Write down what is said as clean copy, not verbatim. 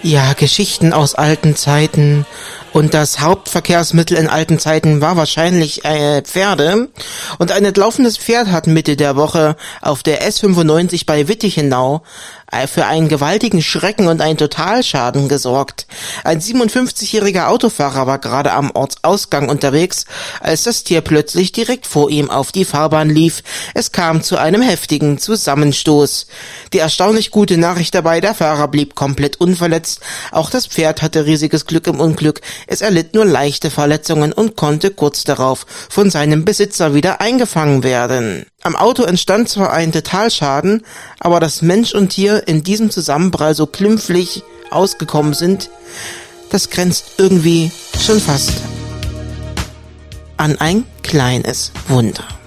Ja, Geschichten aus alten Zeiten. Und das Hauptverkehrsmittel in alten Zeiten war wahrscheinlich Pferde. Und ein laufendes Pferd hat Mitte der Woche auf der S95 bei Wittichenau für einen gewaltigen Schrecken und einen Totalschaden gesorgt. Ein 57-jähriger Autofahrer war gerade am Ortsausgang unterwegs, als das Tier plötzlich direkt vor ihm auf die Fahrbahn lief. Es kam zu einem heftigen Zusammenstoß. Die erstaunlich gute Nachricht dabei: der Fahrer blieb komplett unverletzt. Auch das Pferd hatte riesiges Glück im Unglück. Es erlitt nur leichte Verletzungen und konnte kurz darauf von seinem Besitzer wieder eingefangen werden. Am Auto entstand zwar ein Totalschaden, aber dass Mensch und Tier in diesem Zusammenprall so glimpflich ausgekommen sind, das grenzt irgendwie schon fast an ein kleines Wunder.